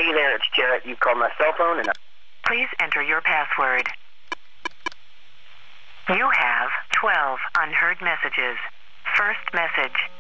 Hey there, it's Jarrett. You called my cell phone and Please enter your password. You have 12 unheard messages. First message.